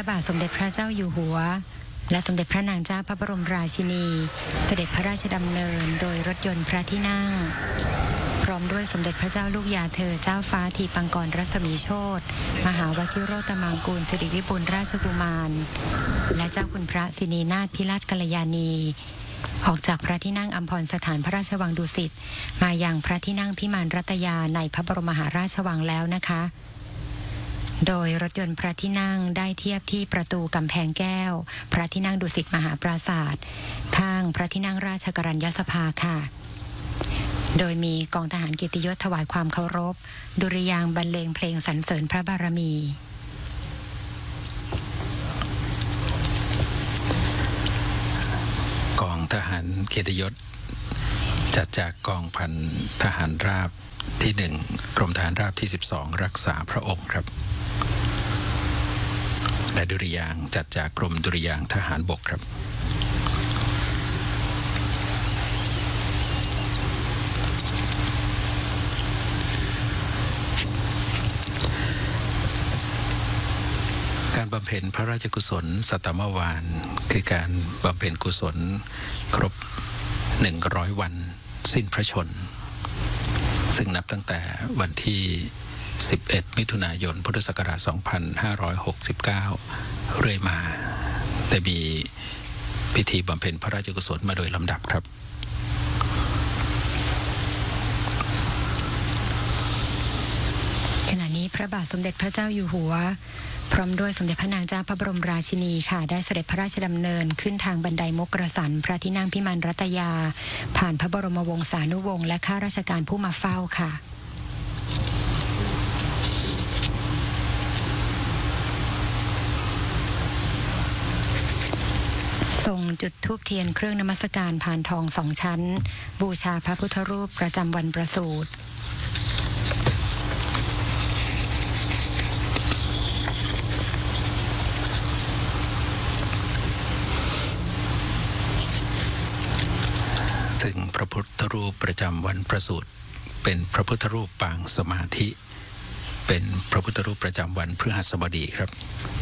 ระบาทสมเด็จพระเจ้าอยู่หัวและสมเด็จพระนางเจ้าพระบรมราชินีเสด็จพระราชดำเนินโดยรถยนต์พระที่นั่งพร้อมด้วยสมเด็จพระเจ้าลูกยาเธอเจ้าฟ้าทีปังกรรัศมีโชติมหาวชิโรตมังกูลสิริวิบูลราชกุมารและเจ้าคุณพระสินีนาถพิราชกัลยาณีออกจากพระที่นั่งอัมพรสถานพระราชวังดุสิตมายังพระที่นั่งพิมานรัตยาในพระบรมมหาราชวังแล้วนะคะโดยรถยนต์พระที่นั่งได้เทียบที่ประตูกำแพงแก้วพระที่นั่งดุสิตมหาปราสาทข้างพระที่นั่งราชกรัญญสภาค่ะโดยมีกองทหารเกียรติยศถวายความเคารพดุริยางค์บรรเลงเพลงสรรเสริญพระบารมีกองทหารเกียรติยศจัดจากกองพันทหารราบที่1กรมทหารราบที่12รักษาพระองค์ครับและดุริยางค์จัดจากกรมดุริยางค์ทหารบกครับการบำเพ็ญพระราชกุศลสัตตมวานคือการบำเพ็ญกุศลครบ100วันสิ้นพระชนม์ซึ่งนับตั้งแต่วันที่11มิถุนายนพุทธศักราช2569เรื่อยมาแต่มีพิธีบำเพ็ญพระราชกุศลมาโดยลำดับครับขณะนี้พระบาทสมเด็จพระเจ้าอยู่หัวพร้อมด้วยสมเด็จพระนางเจ้าพระบรมราชินีค่ะได้เสด็จพระราชดำเนินขึ้นทางบันไดมุกกษันพระที่นั่งพิมานรัตยาผ่านพระบรมวงศานุวงศ์และข้าราชการผู้มาเฝ้าค่ะทรงจุดธูปเทียนเครื่องนมัสการพานทอง2 ชั้นบูชาพระพุทธรูปประจำวันประสูติซึ่งพระพุทธรูปประจำวันประสูติเป็นพระพุทธรูปปางสมาธิเป็นพระพุทธรูปประจำวันพฤหัสบดีครับ